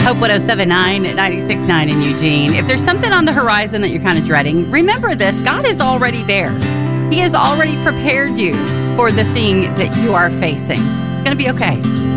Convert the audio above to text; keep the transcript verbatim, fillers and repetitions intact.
Hope one oh seven point nine, ninety-six point nine in Eugene. If there's something on the horizon that you're kind of dreading, remember this. God is already there. He has already prepared you for the thing that you are facing. It's going to be okay.